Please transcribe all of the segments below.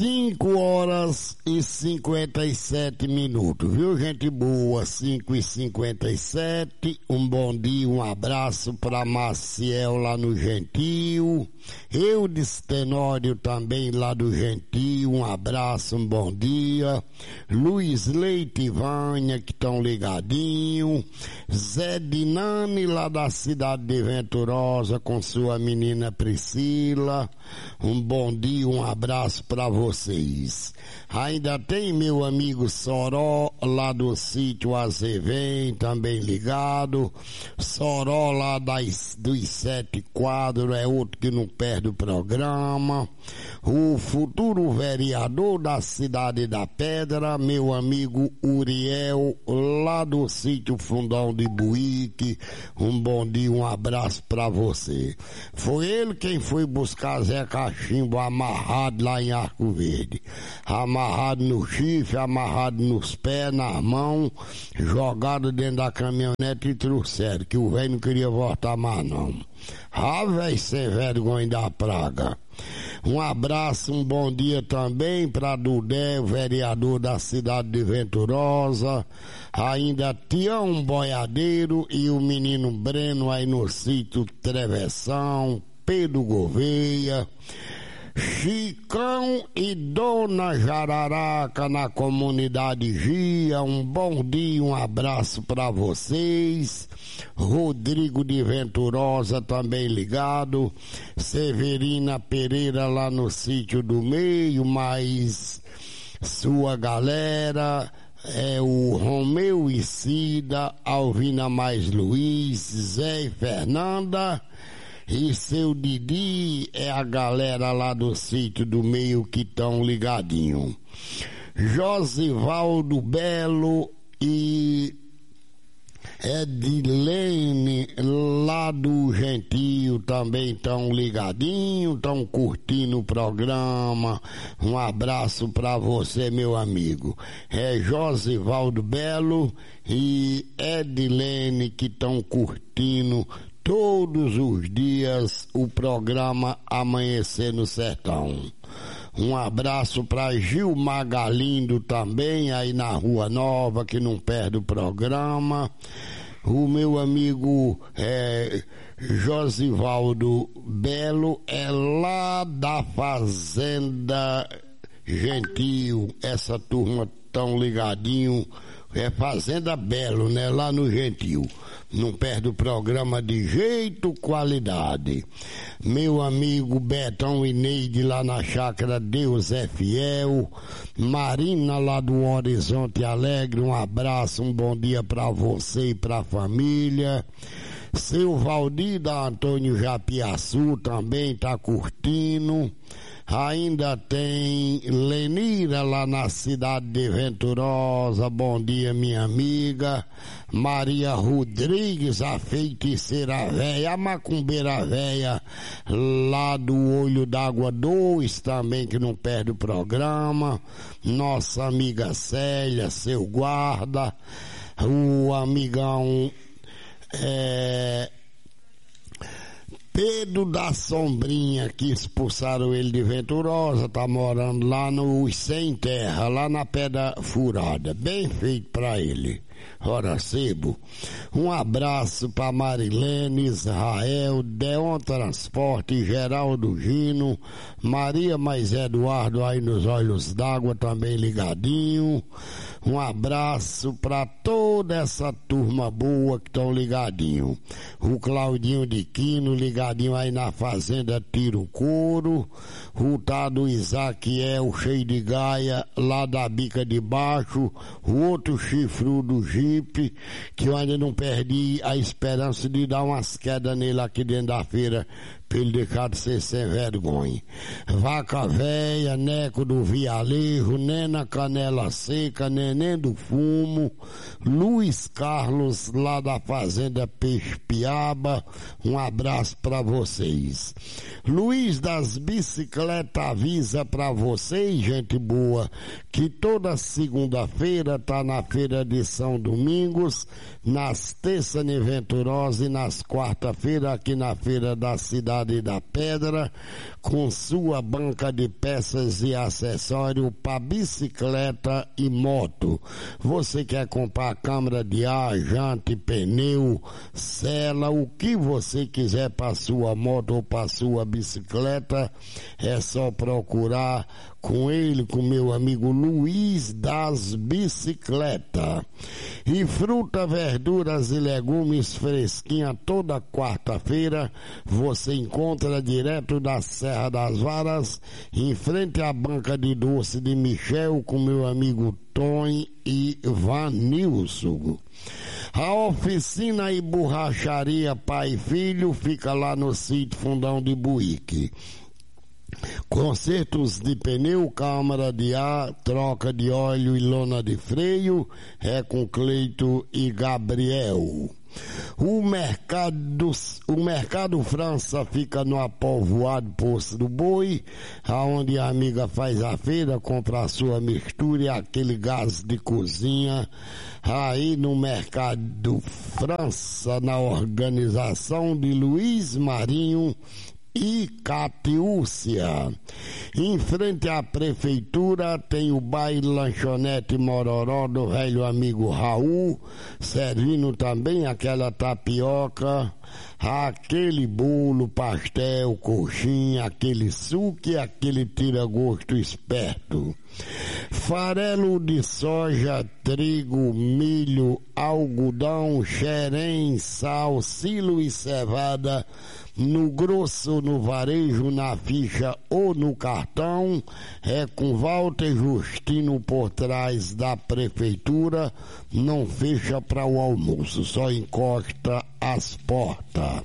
5h57, viu, gente boa? 5h57. Um bom dia, um abraço para Maciel lá no Gentil. Eudes Tenório também lá do Gentil. Um abraço, um bom dia. Luiz Leite e Vânia que estão ligadinho. Zé Dinani lá da cidade de Venturosa com sua menina Priscila. Um bom dia, um abraço para vocês. Ainda tem meu amigo Soró lá do sítio Azevém também ligado. Soró lá dos 7 quadros é outro que não perde o programa. O futuro vereador da cidade da Pedra, meu amigo Uriel lá do sítio Fundão de Buíque. Um bom dia, um abraço para você. Foi ele quem foi buscar Zé Cachimbo amarrado lá em Arco Verde. Amarrado no chifre, amarrado nos pés, nas mãos, jogado dentro da caminhonete e trouxeram, que o velho não queria voltar mais não. Ah, velho, sem vergonha da praga. Um abraço, um bom dia também para Dudé, o vereador da cidade de Venturosa. Ainda Tião Boiadeiro e o menino Breno aí no sítio Travessão, Pedro Gouveia. Chicão e Dona Jararaca na comunidade Gia, um bom dia, um abraço para vocês. Rodrigo de Venturosa também ligado. Severina Pereira lá no sítio do Meio, mais sua galera. É o Romeu e Cida, Alvina mais Luiz, Zé e Fernanda. E seu Didi é a galera lá do sítio do Meio que estão ligadinho. Josivaldo Belo e Edilene lá do Gentil também estão ligadinho, estão curtindo o programa. Um abraço para você, meu amigo. É Josivaldo Belo e Edilene que estão curtindo todos os dias o programa Amanhecer no Sertão. Um abraço para Gilmar Galindo também, aí na Rua Nova, que não perde o programa. O meu amigo Josivaldo Belo é lá da Fazenda Gentil. Essa turma tão ligadinho. É Fazenda Belo, né? Lá no Gentil. Não perde o programa de jeito, qualidade. Meu amigo Betão e Neide lá na chácara Deus é Fiel. Marina lá do Horizonte Alegre, um abraço, um bom dia pra você e pra família. Seu Valdir da Antônio Japiaçu também tá curtindo. Ainda tem Lenira lá na cidade de Venturosa, bom dia minha amiga. Maria Rodrigues, a feiticeira véia, a macumbeira véia lá do Olho d'Água 2 também que não perde o programa. Nossa amiga Célia, seu guarda, o amigão Pedro da Sombrinha, que expulsaram ele de Venturosa, tá morando lá no Sem Terra, lá na Pedra Furada. Bem feito pra ele. Ora, Sebo. Um abraço pra Marilene, Israel, Deon Transporte, Geraldo Gino, Maria mais Eduardo aí nos Olhos d'Água também ligadinho. Um abraço pra toda essa turma boa que estão ligadinho. O Claudinho de Quino ligadinho aí na Fazenda Tiro Couro. O Tado Isaquiel cheio de gaia lá da Bica de Baixo. O outro chifrudo Jeep, que eu ainda não perdi a esperança de dar umas quedas nele aqui dentro da feira, pra ele deixar de ser sem vergonha. Vaca Véia, Neco do Vialejo, Nena Canela Seca, Neném do Fumo, Luiz Carlos lá da Fazenda Peixe Piaba, um abraço pra vocês. Luiz das Bicicletas avisa pra vocês, gente boa, que toda segunda-feira tá na Feira de São Domingos, nas terças em Venturosa e nas quarta-feiras aqui na Feira da Cidade Cidade da Pedra, com sua banca de peças e acessórios para bicicleta e moto. Você quer comprar câmara de ar, jante, pneu, sela, o que você quiser para sua moto ou para sua bicicleta, é só procurar com ele, com meu amigo Luiz das Bicicletas. E fruta, verduras e legumes fresquinha toda quarta-feira você encontra direto da Serra das Varas, em frente à banca de doce de Michel, com meu amigo Tom e Vanilson. A oficina e borracharia Pai e Filho fica lá no sítio Fundão de Buíque. Consertos de pneu, câmara de ar, troca de óleo e lona de freio é com Cleito e Gabriel. O Mercado França fica no apovoado Poço do Boi, aonde a amiga faz a feira, compra a sua mistura e aquele gás de cozinha. Aí no Mercado França, na organização de Luiz Marinho e Catiúcia. Em frente à prefeitura tem o baile Lanchonete Mororó do velho amigo Raul, servindo também aquela tapioca, aquele bolo, pastel, coxinha, aquele suco e aquele tira-gosto esperto. Farelo de soja, trigo, milho, algodão, xerém, sal, silo e cevada, no grosso, no varejo, na ficha ou no cartão, é com Walter Justino por trás da prefeitura, não fecha para o almoço, só encosta as portas.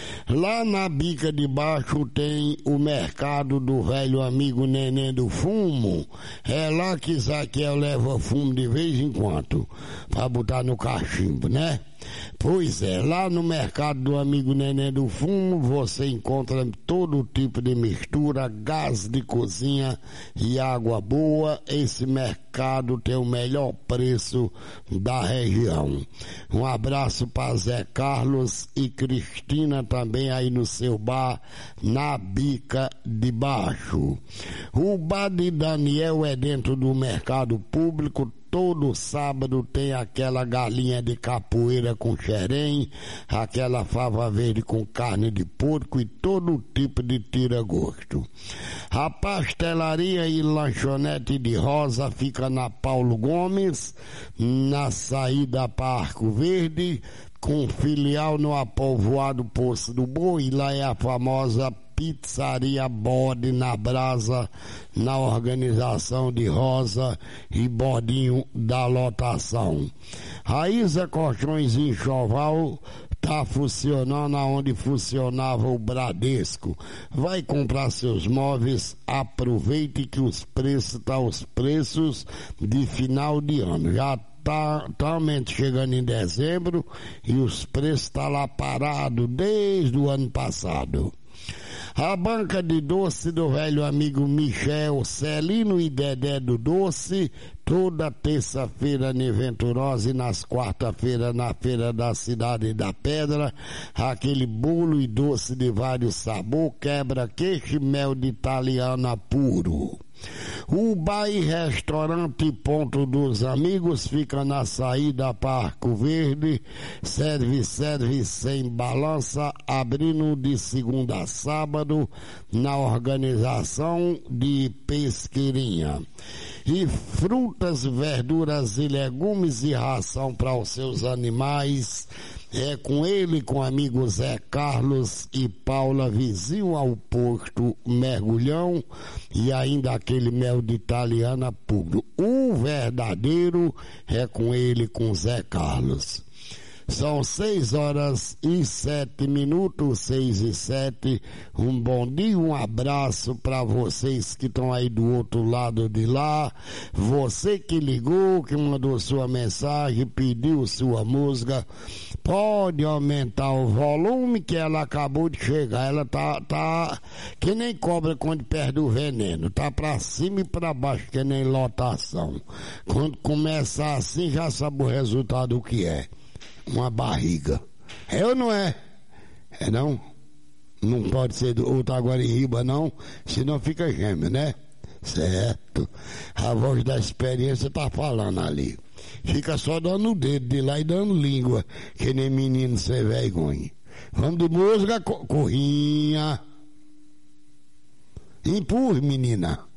Lá na bica de baixo tem o mercado do velho amigo Neném do Fumo. É lá que Zaqueu leva fumo de vez em quando, para botar no cachimbo, né? Pois é, lá no mercado do amigo Neném do Fumo você encontra todo tipo de mistura, gás de cozinha e água boa. Esse mercado tem o melhor preço da região. Um abraço para Zé Carlos e Cristina também aí no seu bar, na bica de baixo. O bar de Daniel é dentro do mercado público. Todo sábado tem aquela galinha de capoeira com xerém, aquela fava verde com carne de porco e todo tipo de tira-gosto. A pastelaria e lanchonete de Rosa fica na Paulo Gomes, na saída para Arco Verde, com filial no apovoado Poço do Boi. Lá é a famosa Pizzaria Bode na Brasa, na organização de Rosa e Bodinho da lotação. A Isa Colchões Enxoval tá funcionando aonde funcionava o Bradesco. Vai comprar seus móveis, aproveite que os preços os preços de final de ano. Já tá chegando em dezembro e os preços tá lá parado desde o ano passado. A banca de doce do velho amigo Michel, Celino e Dedé do Doce, toda terça-feira em Venturosa e nas quarta-feiras na Feira da Cidade da Pedra, aquele bolo e doce de vários sabores, quebra-queixo e mel de italiana puro. O bar e restaurante Ponto dos Amigos fica na saída para Arco Verde, serve sem balança, abrindo de segunda a sábado, na organização de Pesqueirinha. E frutas, verduras e legumes e ração para os seus animais, é com ele, com o amigo Zé Carlos e Paula, vizinho ao posto Mergulhão, e ainda aquele mel de italiana puro. O verdadeiro é com ele, com Zé Carlos. São 6h07, 6h07. Um bom dia, um abraço para vocês que estão aí do outro lado de lá. Você que ligou, que mandou sua mensagem, pediu sua música, pode aumentar o volume que ela acabou de chegar. Ela tá que nem cobra quando perde o veneno. Tá pra cima e pra baixo, que nem lotação. Quando começa assim, já sabe o resultado que é. Uma barriga. É ou não é? É não? Não pode ser do outro Taguariba, não, senão fica gêmeo, né? Certo. A voz da experiência tá falando ali. Fica só dando o dedo de lá e dando língua, que nem menino sem vergonha. Vamos de música, corrinha. Empurre, menina.